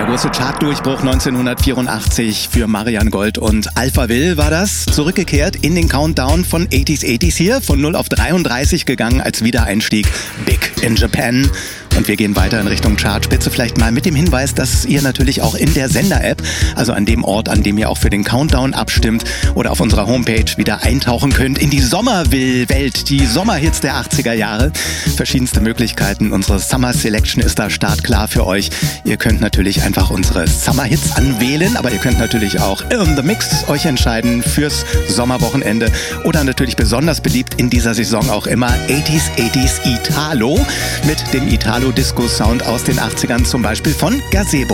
große Chartdurchbruch 1984 für Marianne Gold und Alphaville war das. Zurückgekehrt in den Countdown von 80s hier, von 0 auf 33 gegangen als Wiedereinstieg. Big in Japan. Und wir gehen weiter in Richtung Chartspitze, vielleicht mal mit dem Hinweis, dass ihr natürlich auch in der Sender-App, also an dem Ort, an dem ihr auch für den Countdown abstimmt oder auf unserer Homepage wieder eintauchen könnt in die Sommerwelt, die Sommerhits der 80er Jahre. Verschiedenste Möglichkeiten. Unsere Summer Selection ist da startklar für euch. Ihr könnt natürlich einfach unsere Summer-Hits anwählen, aber ihr könnt natürlich auch in the Mix euch entscheiden fürs Sommerwochenende oder natürlich besonders beliebt in dieser Saison auch immer 80s Italo mit dem Italo-Disco-Sound aus den 80ern, zum Beispiel von Gazebo.